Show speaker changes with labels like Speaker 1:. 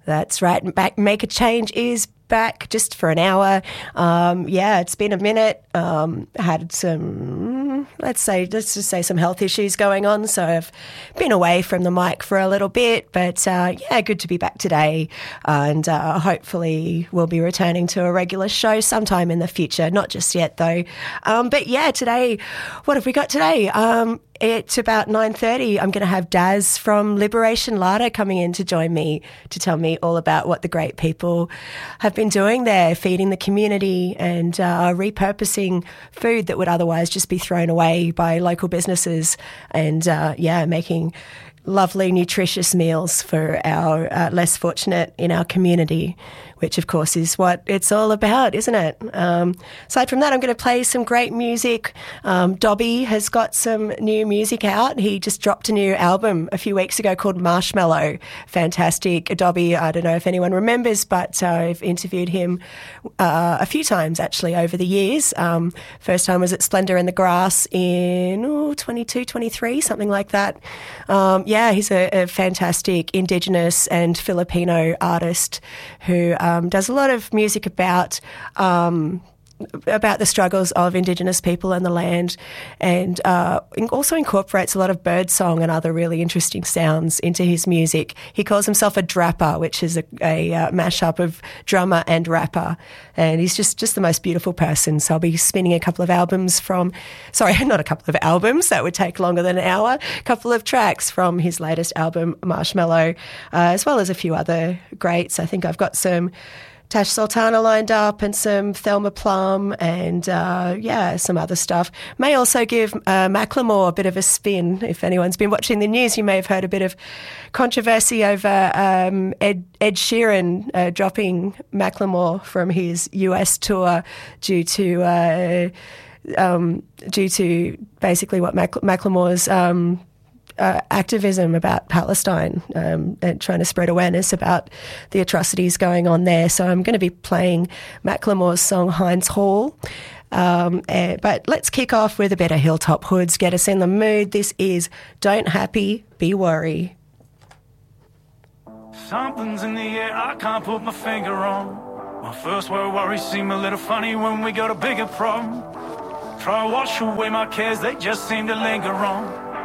Speaker 1: That's right. Back Make a Change is back just for an hour. It's been a minute. Had some, let's just say some health issues going on. So I've been away from the mic for a little bit, but good to be back today. And hopefully we'll be returning to a regular show sometime in the future. Not just yet though. Today, what have we got today? It's about 9:30. I'm going to have Daz from Liberation Larder coming in to join me to tell me all about what the great people have been doing there, feeding the community and repurposing food that would otherwise just be thrown away by local businesses and, making lovely, nutritious meals for our less fortunate in our community, which of course is what it's all about, isn't it? Aside from that, I'm going to play some great music. Dobby has got some new music out. He just dropped a new album a few weeks ago called Marshmallow. Fantastic. Dobby, I don't know if anyone remembers, but I've interviewed him a few times actually over the years. First time was at Splendour in the Grass in 22, 23, something like that. He's a fantastic Indigenous and Filipino artist who does a lot of music about the struggles of Indigenous people and the land, and also incorporates a lot of bird song and other really interesting sounds into his music. He calls himself a drapper, which is a mashup of drummer and rapper, and he's just the most beautiful person. So I'll be spinning a couple of albums not a couple of albums, that would take longer than an hour, a couple of tracks from his latest album, Marshmallow, as well as a few other greats. I think I've got some Tash Sultana lined up and some Thelma Plum and, some other stuff. May also give Macklemore a bit of a spin. If anyone's been watching the news, you may have heard a bit of controversy over Ed Sheeran dropping Macklemore from his US tour due to basically what Macklemore's activism about Palestine and trying to spread awareness about the atrocities going on there. So I'm going to be playing Macklemore's song Heinz Hall. But let's kick off with a bit of Hilltop Hoods, get us in the mood. This is Don't Happy, Be Worry.
Speaker 2: Something's in the air I can't put my finger on. My first world worries seem a little funny when we got a bigger problem. Try to wash away my cares, they just seem to linger on.